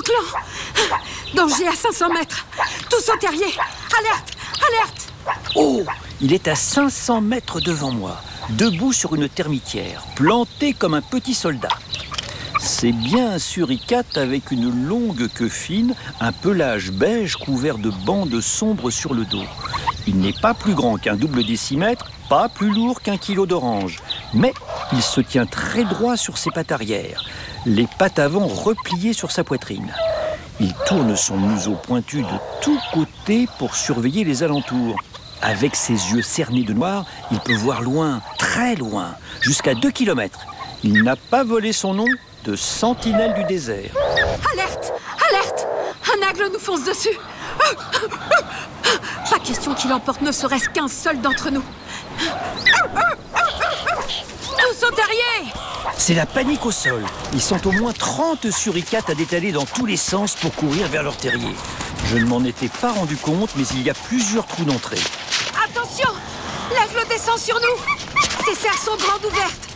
clan! Danger à 500 mètres! Tous au terrier! Alerte! Alerte! Oh! Il est à 500 mètres devant moi, debout sur une termitière, planté comme un petit soldat. C'est bien un suricate avec une longue queue fine, un pelage beige couvert de bandes sombres sur le dos. Il n'est pas plus grand qu'un double décimètre, pas plus lourd qu'un kilo d'orange. Mais il se tient très droit sur ses pattes arrière, les pattes avant repliées sur sa poitrine. Il tourne son museau pointu de tous côtés pour surveiller les alentours. Avec ses yeux cernés de noir, il peut voir loin, très loin, jusqu'à 2 kilomètres. Il n'a pas volé son nom de sentinelle du désert. Alerte! Alerte! Un aigle nous fonce dessus! Pas question qu'il emporte ne serait-ce qu'un seul d'entre nous. Tous au terrier! C'est la panique au sol. Ils sont au moins 30 suricates à détaler dans tous les sens pour courir vers leur terrier. Je ne m'en étais pas rendu compte, mais il y a plusieurs trous d'entrée. Attention! L'aigle descend sur nous! Ses serres sont grandes ouvertes!